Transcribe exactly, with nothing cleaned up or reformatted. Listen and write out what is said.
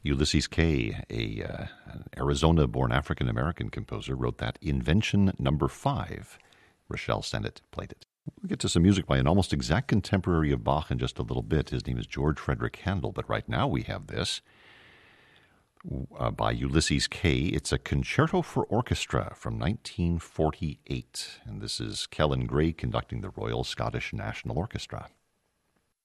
Ulysses Kay, a, uh, an Arizona-born African-American composer, wrote that Invention Number Five. Rochelle Sennett played it. We'll get to some music by an almost exact contemporary of Bach in just a little bit. His name is George Frederick Handel, but right now we have this uh, by Ulysses Kay. It's a concerto for orchestra from nineteen forty-eight, and this is Kellen Gray conducting the Royal Scottish National Orchestra.